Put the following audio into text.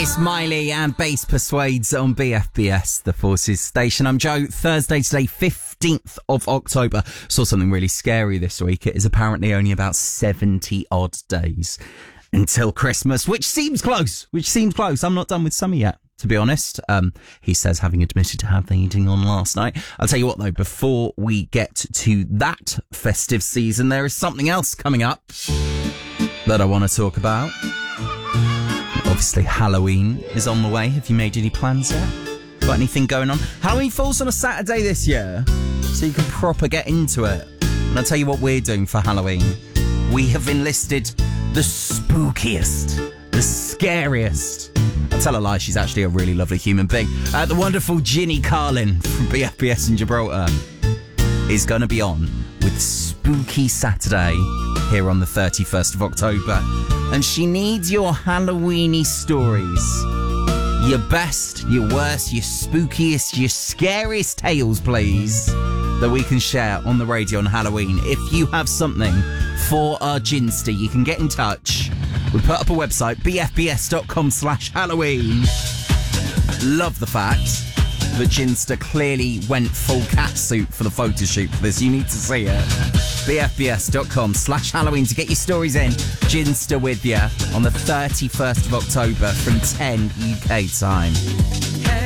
It's Miley and Bass Persuades on BFBS, the Forces station. I'm Joe. Thursday today, 15th of October. Saw something really scary this week. It is apparently only about 70 odd days until Christmas, which seems close. I'm not done with summer yet, to be honest. He says, having admitted to have the heating on last night. I'll tell you what, though, before we get to that festive season, there is something else coming up that I want to talk about. Obviously, Halloween is on the way. Have you made any plans yet? Got anything going on? Halloween falls on a Saturday this year, so you can proper get into it. And I'll tell you what we're doing for Halloween. We have enlisted the spookiest, the scariest. I'll tell a lie, she's actually a really lovely human being. The wonderful Ginny Carlin from BFBS in Gibraltar is going to be on with Spooky Saturday here on the 31st of October. And she needs your Halloweeny stories. Your best, your worst, your spookiest, your scariest tales, please, that we can share on the radio on Halloween. If you have something for our Ginster, you can get in touch. We put up a website, bfbs.com/Halloween. Love the fact that Ginster clearly went full catsuit for the photo shoot for this. You need to see it. bfbs.com/Halloween to get your stories in. Ginster with you on the 31st of October from 10 UK time.